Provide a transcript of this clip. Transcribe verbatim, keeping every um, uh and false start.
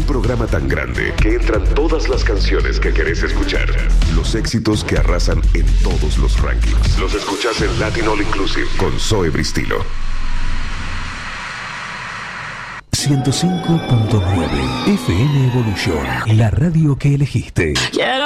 programa tan grande que entran todas las canciones que querés escuchar. Los éxitos que arrasan en todos los rankings. Los escuchás en Latin All Inclusive con Zoe Bristilo. ciento cinco punto nueve F M Evolution, la radio que elegiste. Quiero